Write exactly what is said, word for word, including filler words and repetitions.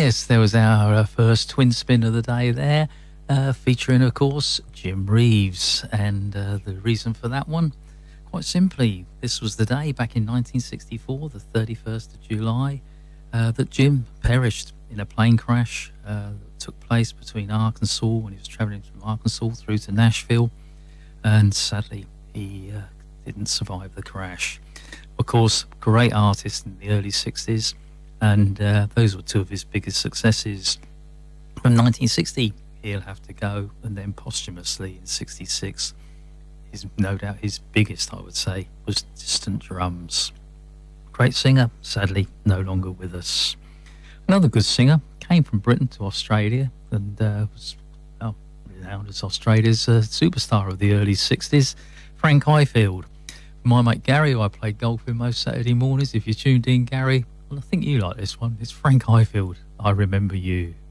Yes, there was our uh, first twin spin of the day there, uh, featuring, of course, Jim Reeves. And uh, the reason for that one, quite simply, this was the day back in nineteen sixty-four, the thirty-first of July, uh, that Jim perished in a plane crash uh, that took place between Arkansas when he was travelling from Arkansas through to Nashville. And sadly, he uh, didn't survive the crash. Of course, great artist in the early sixties. And uh, those were two of his biggest successes. From nineteen sixty, He'll Have to Go, and then posthumously in sixty-six, his, no doubt his biggest, I would say, was Distant Drums. Great singer, sadly no longer with us. Another good singer came from Britain to Australia and uh, was well, renowned as Australia's uh, superstar of the early sixties, Frank Highfield. My mate Gary, who I played golf with most Saturday mornings. If you tuned in, Gary, well, I think you like this one. It's Frank Highfield, I Remember You.